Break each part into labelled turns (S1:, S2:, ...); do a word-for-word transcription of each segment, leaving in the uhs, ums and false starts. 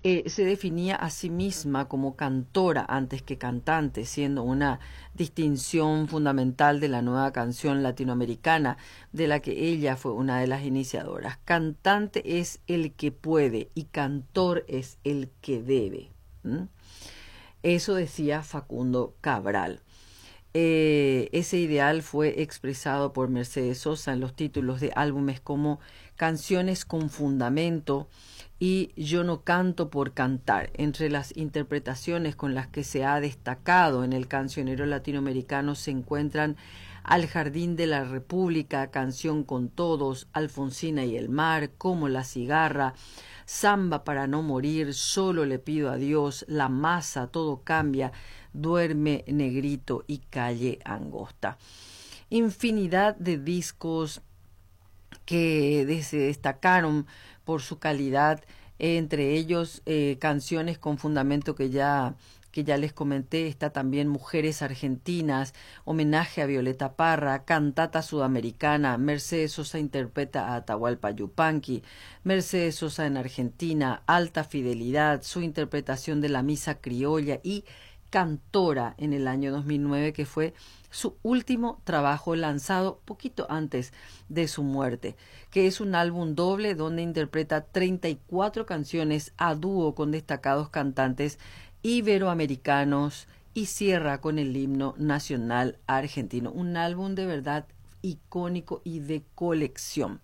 S1: eh, se definía a sí misma como cantora antes que cantante, siendo una distinción fundamental de la nueva canción latinoamericana, de la que ella fue una de las iniciadoras. Cantante es el que puede y cantor es el que debe. ¿Mm? Eso decía Facundo Cabral. Eh, ese ideal fue expresado por Mercedes Sosa en los títulos de álbumes como Canciones con Fundamento y Yo no canto por cantar. Entre las interpretaciones con las que se ha destacado en el cancionero latinoamericano se encuentran Al Jardín de la República, Canción con Todos, Alfonsina y el Mar, Como la Cigarra, Samba para no morir, Solo le pido a Dios, La Masa, Todo cambia, Duerme negrito y Calle angosta. Infinidad de discos que se destacaron por su calidad, eh, entre ellos eh, canciones con fundamento que ya que ya les comenté, está también Mujeres Argentinas, homenaje a Violeta Parra, cantata sudamericana, Mercedes Sosa interpreta a Atahualpa Yupanqui, Mercedes Sosa en Argentina, Alta Fidelidad, su interpretación de la Misa Criolla y Cantora en el año dos mil nueve, que fue su último trabajo lanzado poquito antes de su muerte, que es un álbum doble donde interpreta treinta y cuatro canciones a dúo con destacados cantantes iberoamericanos y cierra con el himno nacional argentino. Un álbum de verdad icónico y de colección.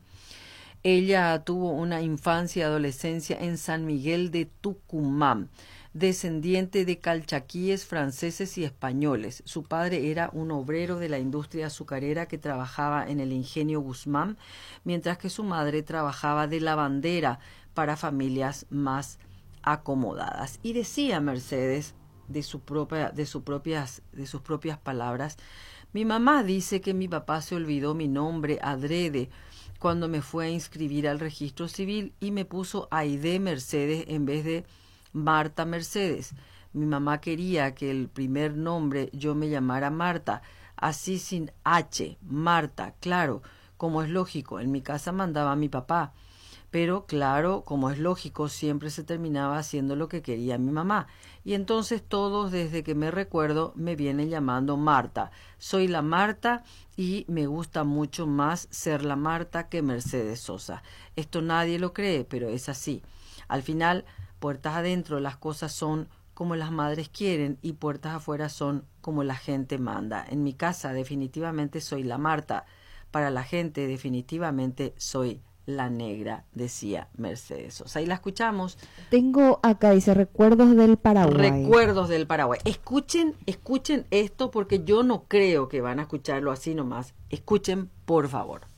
S1: Ella tuvo una infancia y adolescencia en San Miguel de Tucumán, descendiente de calchaquíes franceses y españoles. Su padre era un obrero de la industria azucarera que trabajaba en el ingenio Guzmán, mientras que su madre trabajaba de lavandera para familias más acomodadas. Y decía Mercedes de su propia, de sus propias, de sus propias palabras: mi mamá dice que mi papá se olvidó mi nombre adrede cuando me fue a inscribir al registro civil y me puso Aide Mercedes en vez de Marta Mercedes. Mi mamá quería que el primer nombre yo me llamara Marta, así sin H, Marta, claro, como es lógico, en mi casa mandaba mi papá. Pero claro, como es lógico, siempre se terminaba haciendo lo que quería mi mamá. Y entonces todos, desde que me recuerdo, me vienen llamando Marta. Soy la Marta y me gusta mucho más ser la Marta que Mercedes Sosa. Esto nadie lo cree, pero es así. Al final, puertas adentro las cosas son como las madres quieren y puertas afuera son como la gente manda. En mi casa definitivamente soy la Marta. Para la gente definitivamente soy la negra, decía Mercedes Sosa. Ahí la escuchamos.
S2: Tengo acá, dice, recuerdos del Paraguay.
S1: Recuerdos del Paraguay. Escuchen, escuchen esto porque yo no creo que van a escucharlo así nomás. Escuchen, por favor.